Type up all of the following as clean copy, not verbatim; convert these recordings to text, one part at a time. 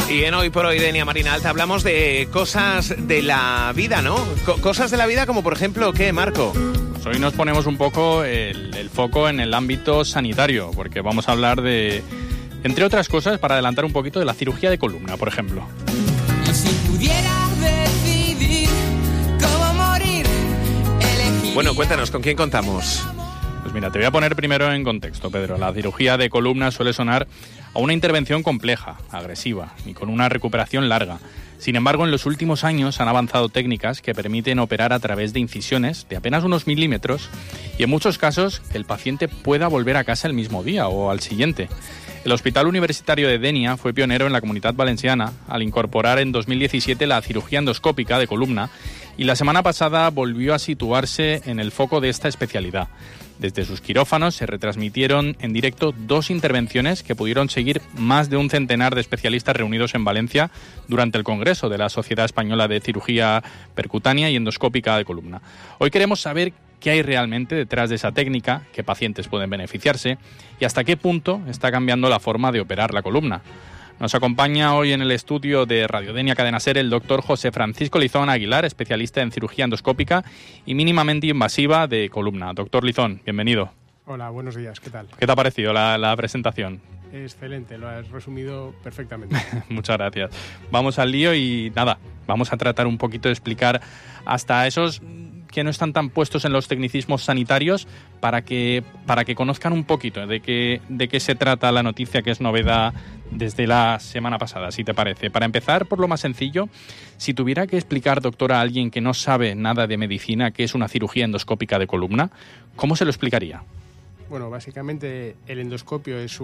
Y en Hoy por Hoy, Denia Marina Alta, hablamos de cosas de la vida, ¿no? Cosas de la vida como, por ejemplo, ¿qué, Marco? Pues hoy nos ponemos un poco el foco en el ámbito sanitario, porque vamos a hablar de, entre otras cosas, para adelantar un poquito, de la cirugía de columna, por ejemplo. Y si pudieras decidir cómo morir, elegiría... Bueno, cuéntanos, ¿con quién contamos? Pues mira, te voy a poner primero en contexto, Pedro. La cirugía de columna suele sonar a una intervención compleja, agresiva y con una recuperación larga. Sin embargo, en los últimos años han avanzado técnicas que permiten operar a través de incisiones de apenas unos milímetros y en muchos casos que el paciente pueda volver a casa el mismo día o al siguiente. El Hospital Universitario de Dénia fue pionero en la Comunitat Valenciana al incorporar en 2017 la cirugía endoscópica de columna y la semana pasada volvió a situarse en el foco de esta especialidad. Desde sus quirófanos se retransmitieron en directo 2 intervenciones que pudieron seguir más de un centenar de especialistas reunidos en Valencia durante el Congreso de la Sociedad Española de Cirugía Percutánea y Endoscópica de Columna. Hoy queremos saber qué hay realmente detrás de esa técnica, qué pacientes pueden beneficiarse y hasta qué punto está cambiando la forma de operar la columna. Nos acompaña hoy en el estudio de Radio Denia Cadena SER el doctor José Francisco Lizón Aguilar, especialista en cirugía endoscópica y mínimamente invasiva de columna. Doctor Lizón, bienvenido. Hola, buenos días, ¿qué tal? ¿Qué te ha parecido la presentación? Excelente, lo has resumido perfectamente. Muchas gracias. Vamos al lío y nada, vamos a tratar un poquito de explicar hasta esos que no están tan puestos en los tecnicismos sanitarios para que conozcan un poquito de qué se trata la noticia que es novedad desde la semana pasada, si te parece. Para empezar, por lo más sencillo, si tuviera que explicar, doctora, a alguien que no sabe nada de medicina qué es una cirugía endoscópica de columna, ¿cómo se lo explicaría? Bueno, básicamente el endoscopio es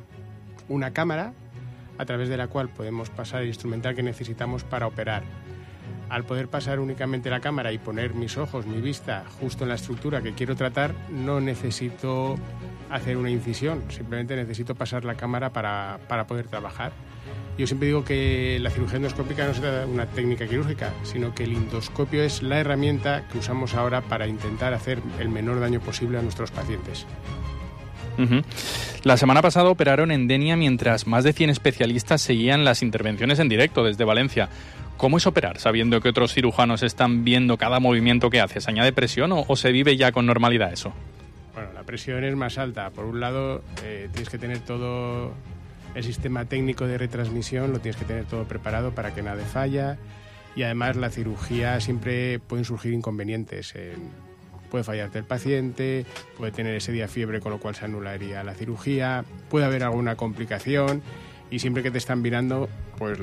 una cámara a través de la cual podemos pasar el instrumental que necesitamos para operar. Al poder pasar únicamente la cámara y poner mis ojos, mi vista, justo en la estructura que quiero tratar, no necesito hacer una incisión, simplemente necesito pasar la cámara para poder trabajar. Yo siempre digo que la cirugía endoscópica no se trata de una técnica quirúrgica, sino que el endoscopio es la herramienta que usamos ahora para intentar hacer el menor daño posible a nuestros pacientes. Uh-huh. La semana pasada operaron en Dénia mientras más de 100 especialistas seguían las intervenciones en directo desde Valencia. ¿Cómo es operar sabiendo que otros cirujanos están viendo cada movimiento que haces? ¿Añade presión o se vive ya con normalidad eso? Bueno, la presión es más alta. Por un lado, tienes que tener todo el sistema técnico de retransmisión, lo tienes que tener todo preparado para que nada falla. Y además la cirugía siempre pueden surgir inconvenientes. Puede fallarte el paciente, puede tener ese día fiebre con lo cual se anularía la cirugía, puede haber alguna complicación y siempre que te están mirando, pues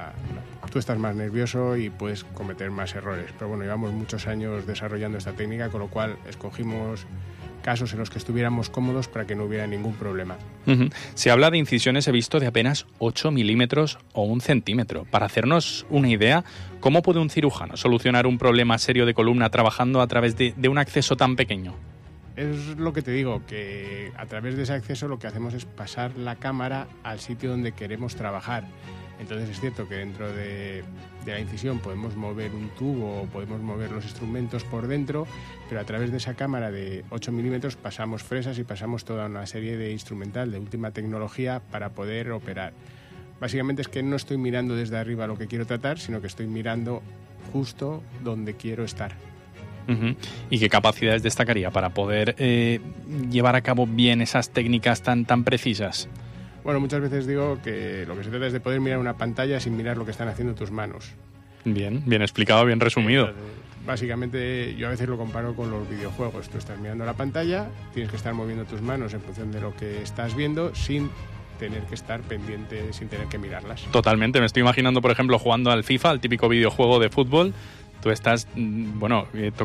tú estás más nervioso y puedes cometer más errores. Pero bueno, llevamos muchos años desarrollando esta técnica, con lo cual escogimos casos en los que estuviéramos cómodos para que no hubiera ningún problema. Uh-huh. Se habla de incisiones, he visto, de apenas 8 milímetros o 1 centímetro. Para hacernos una idea, ¿cómo puede un cirujano solucionar un problema serio de columna trabajando a través de un acceso tan pequeño? Es lo que te digo, que a través de ese acceso lo que hacemos es pasar la cámara al sitio donde queremos trabajar. Entonces es cierto que dentro de la incisión podemos mover un tubo o podemos mover los instrumentos por dentro, pero a través de esa cámara de 8 milímetros pasamos fresas y pasamos toda una serie de instrumental de última tecnología para poder operar. Básicamente es que no estoy mirando desde arriba lo que quiero tratar, sino que estoy mirando justo donde quiero estar. Uh-huh. ¿Y qué capacidades destacaría para poder llevar a cabo bien esas técnicas tan precisas? Bueno, muchas veces digo que lo que se trata es de poder mirar una pantalla sin mirar lo que están haciendo tus manos. Bien explicado, bien resumido. Entonces, básicamente yo a veces lo comparo con los videojuegos. Tú estás mirando la pantalla, tienes que estar moviendo tus manos en función de lo que estás viendo sin tener que estar pendiente, sin tener que mirarlas. Totalmente, me estoy imaginando, por ejemplo, jugando al FIFA, el típico videojuego de fútbol. Tú estás,